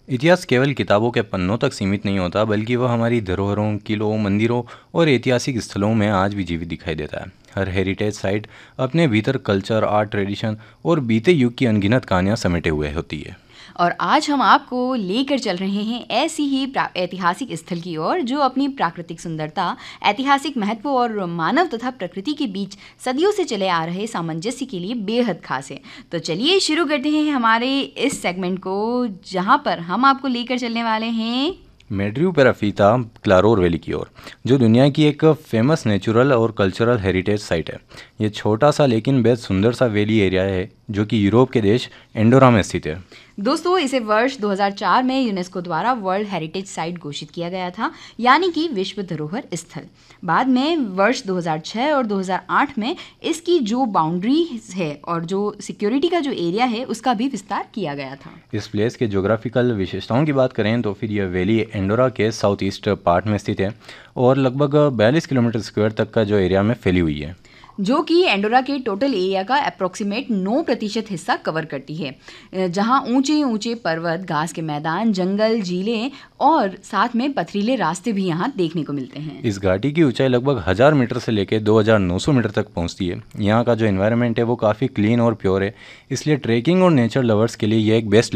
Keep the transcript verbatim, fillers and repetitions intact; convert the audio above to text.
इतिहास केवल किताबों के पन्नों तक सीमित नहीं होता, बल्कि वह हमारी धरोहरों, किलों, मंदिरों और ऐतिहासिक स्थलों में आज भी जीवित दिखाई देता है। हर हेरिटेज साइट अपने भीतर कल्चर, आर्ट, ट्रेडिशन और बीते युग की अनगिनत कहानियां समेटे हुए होती है। और आज हम आपको लेकर चल रहे हैं ऐसी ही प्रा- ऐतिहासिक स्थल की ओर जो अपनी प्राकृतिक सुंदरता, ऐतिहासिक महत्व और मानव तथा प्रकृति के बीच सदियों से चले आ रहे सामंजस्य के लिए बेहद खास है। तो चलिए शुरू करते हैं हमारे इस सेगमेंट को, जहां पर हम आपको लेकर चलने वाले हैं मेड्रियो पेराफीता क्लारोर वैली की ओर, जो दुनिया की एक फेमस नेचुरल और कल्चरल हेरिटेज साइट है। ये छोटा सा लेकिन बेहद सुंदर सा वैली एरिया है, जो कि यूरोप के देश एंडोरा में स्थित है। दोस्तों। इसे वर्ष दो हज़ार चार में यूनेस्को द्वारा वर्ल्ड हेरिटेज साइट घोषित किया गया था, यानी कि विश्व धरोहर स्थल। बाद में वर्ष दो हज़ार छह और दो हज़ार आठ में इसकी जो बाउंड्री है और जो सिक्योरिटी का जो एरिया है उसका भी विस्तार किया गया था। इस प्लेस के ज्योग्राफिकल विशेषताओं की बात करें तो फिर यह वैली एंडोरा के साउथ ईस्ट पार्ट में स्थित है और लगभग बयालीस किलोमीटर स्क्वायर तक का जो एरिया में फैली हुई है, जो कि एंडोरा के टोटल एरिया का अप्रोक्सीमेट नौ प्रतिशत हिस्सा कवर करती है, जहां ऊंचे ऊंचे पर्वत, घास के मैदान, जंगल, झीलें और साथ में पथरीले रास्ते भी यहां देखने को मिलते हैं। इस घाटी की ऊंचाई लगभग हज़ार मीटर से लेकर दो हज़ार नौ सौ मीटर तक पहुंचती है। यहाँ का जो एनवायरनमेंट है वो काफ़ी क्लीन और प्योर है, इसलिए ट्रैकिंग और नेचर लवर्स के लिए यह एक बेस्ट